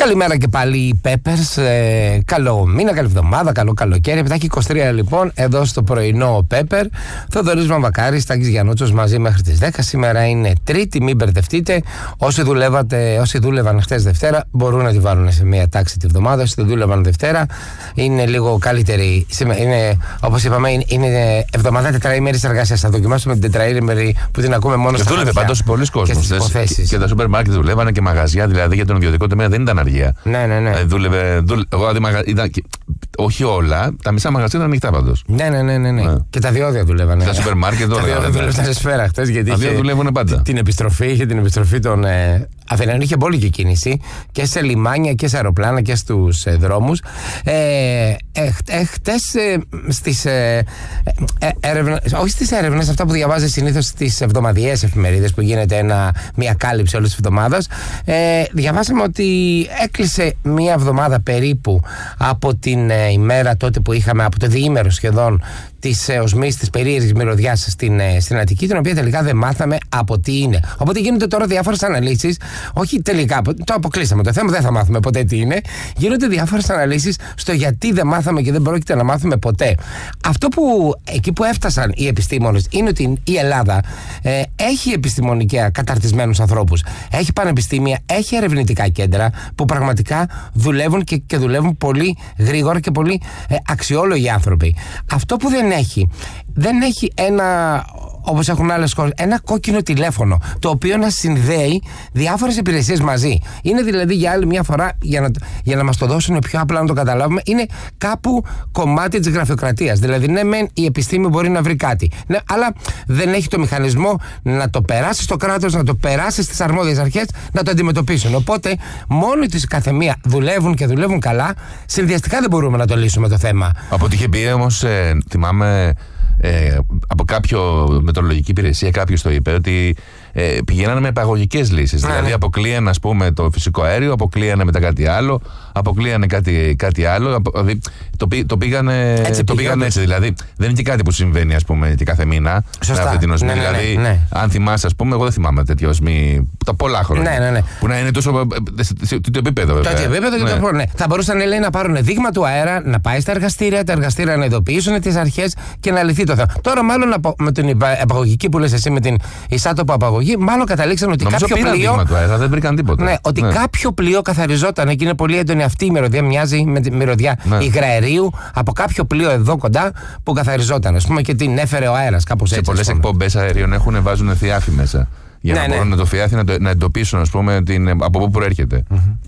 Καλημέρα και πάλι οι Peppers. Καλό μήνα, καλή εβδομάδα, καλό καλοκαίρι. Επιτάχει 23 λοιπόν, εδώ στο πρωινό Pepper. Θοδωρής Βαμβακάρης, Τάκης Γιαννούτσος μαζί μέχρι τις 10. Σήμερα είναι Τρίτη, μην μπερδευτείτε. Όσοι δούλευαν χτες Δευτέρα μπορούν να τη βάλουν σε μια τάξη τη βδομάδα. Όσοι δεν δούλευαν Δευτέρα είναι λίγο καλύτερη. Είναι, όπως είπαμε, είναι εβδομάδα τετραήμερης εργασίας. Θα δοκιμάσουμε την τετραήμερη που την ακούμε μόνο στα δούλευε πάντως πολλοί κόσμος. Και τα σούπερ μάρκετ δουλεύανε και μαγαζιά, δηλαδή για τον ιδιωτικό τομέα δεν ήταν αργία. Ναι. Εγώ όχι όλα, τα μισά μαγαζιά ήταν ανοιχτά πάντως. Ναι. Και τα διόδια δουλεύανε. Τα σούπερ μάρκετ όλα. Τα διόδια δουλεύανε σε σφαίρα χτες, γιατί τα διόδια δουλεύουν πάντα. Είχε την επιστροφή των Αθηναίων. Είχε μπόλικη κίνηση και σε λιμάνια και σε αεροπλάνα και στους δρόμους. Χτες στις όχι στις έρευνες, αυτά που διαβάζει συνήθως στις εβδομαδιαίες εφημερίδες που γίνεται μια κάλυψη όλης της εβδομάδας, διαβάσαμε ότι έκλεισε μια εβδομάδα περίπου από την ημέρα τότε που είχαμε, από το διήμερο σχεδόν, της οσμής της περίεργης μυρωδιάς στην Αττική, την οποία τελικά δεν μάθαμε από τι είναι. Οπότε γίνονται τώρα διάφορες αναλύσεις, όχι τελικά, το αποκλείσαμε το θέμα, δεν θα μάθουμε ποτέ τι είναι. Γίνονται διάφορες αναλύσεις στο γιατί δεν μάθαμε και δεν πρόκειται να μάθουμε ποτέ. Αυτό που εκεί που έφτασαν οι επιστήμονες είναι ότι η Ελλάδα έχει επιστημονικά καταρτισμένους ανθρώπους, έχει πανεπιστήμια, έχει ερευνητικά κέντρα που πραγματικά δουλεύουν και δουλεύουν πολύ γρήγορα και πολύ αξιόλογοι άνθρωποι. Αυτό που δεν έχει ένα, όπως έχουν άλλες χώρες, ένα κόκκινο τηλέφωνο το οποίο να συνδέει διάφορες υπηρεσίες μαζί. Είναι δηλαδή, για άλλη μια φορά, για να μας το δώσουν πιο απλά να το καταλάβουμε, είναι κάπου κομμάτι της γραφειοκρατίας. Δηλαδή, ναι, μεν η επιστήμη μπορεί να βρει κάτι, ναι, αλλά δεν έχει το μηχανισμό να το περάσει στο κράτος, να το περάσει στις αρμόδιες αρχές, να το αντιμετωπίσουν. Οπότε, μόνοι τους καθεμία δουλεύουν και δουλεύουν καλά, συνδυαστικά δεν μπορούμε να το λύσουμε το θέμα. Από ό,τι είχε πει όμως, θυμάμαι, από κάποιο μετεωρολογική υπηρεσία, κάποιος το είπε ότι πηγαίνανε με επαγωγικές λύσεις. Δηλαδή αποκλείανε, ας πούμε, το φυσικό αέριο, αποκλείανε μετά κάτι άλλο, αποκλείανε κάτι άλλο. Το πήγανε έτσι. Δηλαδή δεν είναι και κάτι που συμβαίνει, ας πούμε, και κάθε μήνα. Σωστά. Αυτή την οσμή. Δηλαδή, αν θυμάσαι, ας πούμε, εγώ δεν θυμάμαι τέτοια οσμή τα πολλά χρόνια. Ναι. Που να είναι τόσο. Το επίπεδο, βέβαια. Το επίπεδο και το χρόνο. Θα μπορούσαν, λέει, να πάρουν δείγμα του αέρα, να πάει στα εργαστήρια, τα εργαστήρια να ειδοποιήσουν τις αρχές και να λυθεί το θέμα. Τώρα, μάλλον με την επαγωγική που λες εσύ, με την εισάτοπο απαγωγή, μάλλον καταλήξαν ότι νομίζω κάποιο πλοίο. Δείγμα του αέρα, δεν βρήκαν τίποτα. Ναι, ότι κάποιο πλοίο καθαριζόταν και είναι πολύ έντονη αυτή η μυρωδιά, μοιάζει με τη μυρωδιά υγραερίου από κάποιο πλοίο εδώ κοντά που καθαριζόταν, ας πούμε, και την έφερε ο αέρας, κάπως έτσι. Σε πολλές εκπομπές αερίων βάζουν θιάφη μέσα. Για να μπορούν το φιάφι να εντοπίσουν, ας πούμε, από πού προέρχεται.